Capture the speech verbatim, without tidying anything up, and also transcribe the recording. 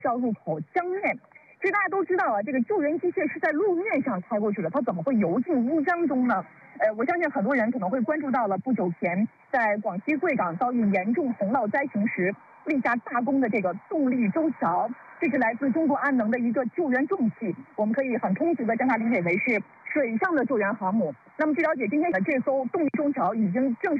要入口江面。其实大家都知道啊，这个救援机械是在路面上开过去的，它怎么会游进乌江中呢？呃，我相信很多人可能会关注到了不久前在广西贵港遭遇严重洪涝灾情时立下大功的这个动力舟桥，这是来自中国安能的一个救援重器，我们可以很通俗的将它理解为是水上的救援航母。那么据了解，今天的这艘动力舟桥已经正式